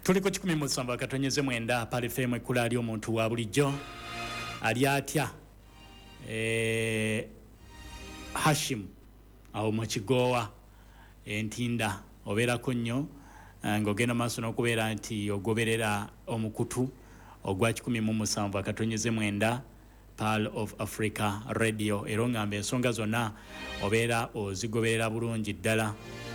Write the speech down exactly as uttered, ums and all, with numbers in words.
tuli ku kikumi mu musanvu akatonyeze mwenda pale F M ekkula ali omuntu wa bulijjo ali atya eh Hashim awo mu Kigowa entinda obeerako nnyo ng'ogenda maaso n'okubeera nti ogoberera omukutu ogwa kikumi mu musanvu akatonyeze mwenda Pearl of Africa Radio era ng'amba ensonga zonna obeera ozigoberera bulungi ddala